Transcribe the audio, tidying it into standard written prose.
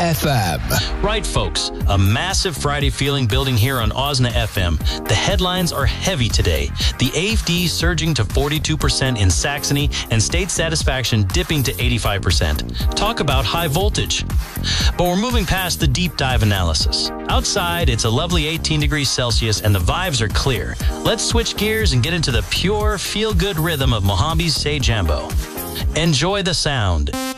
FM. Right, folks. A massive Friday feeling building here on Osna FM. The headlines are heavy today. The AFD surging to 42% in Saxony and state satisfaction dipping to 85%. Talk about high voltage. But we're moving past the deep dive analysis. Outside, it's a lovely 18 degrees Celsius and the vibes are clear. Let's switch gears and get into the pure, feel-good rhythm of Mohambi's Say Jambo. Enjoy the sound.